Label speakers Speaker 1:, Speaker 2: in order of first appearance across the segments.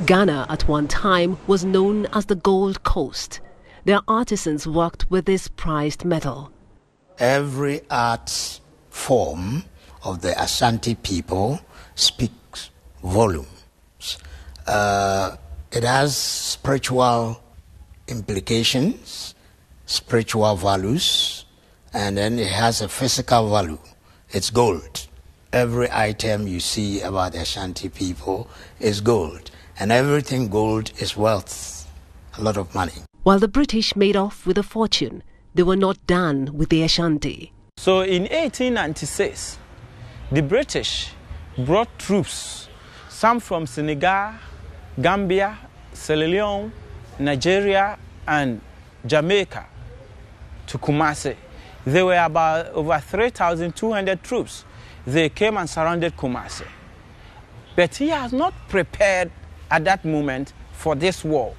Speaker 1: Ghana at one time was known as the Gold Coast. Their artisans worked with this prized metal.
Speaker 2: Every art form of the Ashanti people speaks volumes. It has spiritual implications, spiritual values, and then it has a physical value. It's gold. Every item you see about the Ashanti people is gold, and everything gold is wealth, a lot of money.
Speaker 1: While the British made off with a fortune, they were not done with the Ashanti.
Speaker 3: So in 1896, the British brought troops, some from Senegal, Gambia, Sierra Leone, Nigeria, and Jamaica, to Kumasi. There were about over 3,200 troops. They came and surrounded Kumasi. But he has not prepared at that moment for this war.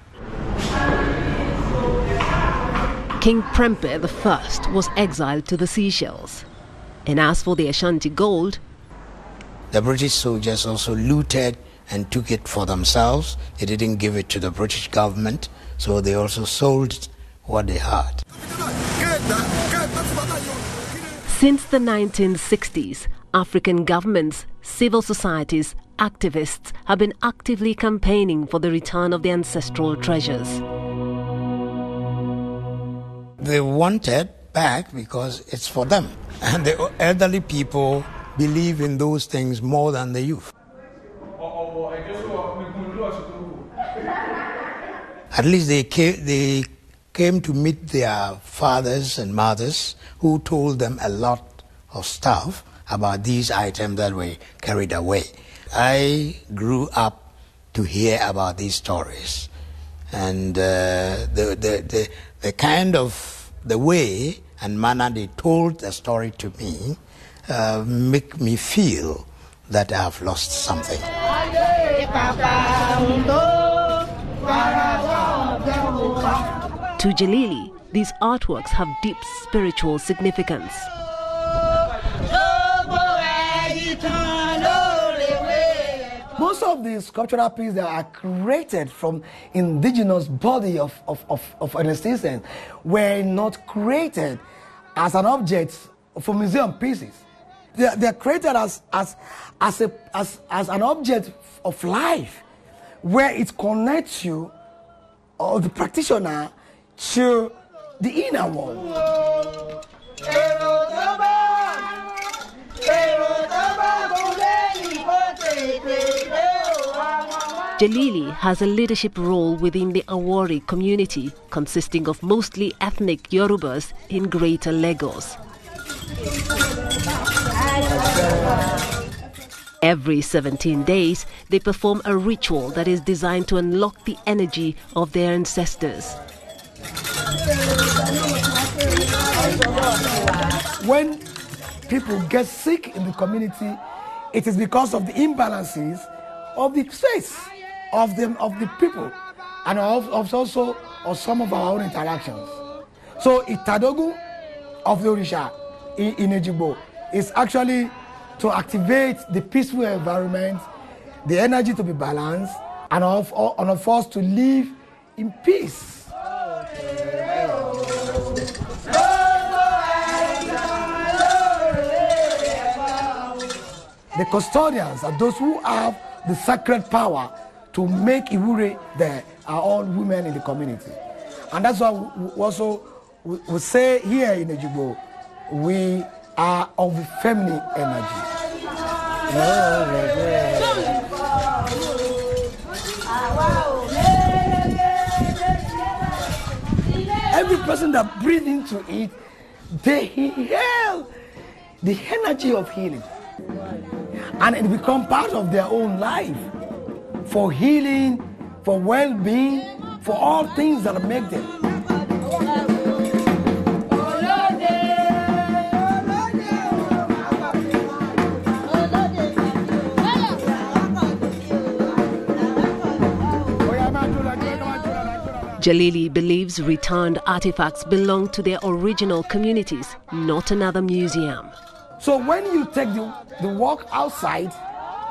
Speaker 1: King Prempeh I was exiled to the Seychelles. And as for the Ashanti gold,
Speaker 2: the British soldiers also looted and took it for themselves. They didn't give it to the British government, so they also sold what they had.
Speaker 1: Since the 1960s, African governments, civil societies, activists have been actively campaigning for the return of the ancestral treasures.
Speaker 2: They want it back because it's for them. And the elderly people believe in those things more than the youth. At least they came to meet their fathers and mothers who told them a lot of stuff about these items that were carried away. I grew up to hear about these stories, and the kind of the way and manner they told the story to me make me feel that I have lost something.
Speaker 1: To Jalili, these artworks have deep spiritual significance.
Speaker 4: Most of these sculptural pieces that are created from indigenous body of anesthesians were not created as an object for museum pieces. They're created as an object of life, where it connects you or the practitioner to the inner world.
Speaker 1: Jalili has a leadership role within the Awori community, consisting of mostly ethnic Yorubas in Greater Lagos. Every 17 days, they perform a ritual that is designed to unlock the energy of their ancestors.
Speaker 4: When people get sick in the community, it is because of the imbalances of the space, of the people, and also of some of our own interactions. So Itadogu of the Orisha in Ejigbo is actually to activate the peaceful environment, the energy to be balanced, and of us to live in peace. The custodians are those who have the sacred power to make Iwure our own women in the community. And that's why we say here in Ejigbo, we are of the feminine energy. Every person that breathes into it, they inhale the energy of healing. And it becomes part of their own life, for healing, for well-being, for all things that make them.
Speaker 1: Jalili believes returned artifacts belong to their original communities, not another museum.
Speaker 4: So when you take the walk outside,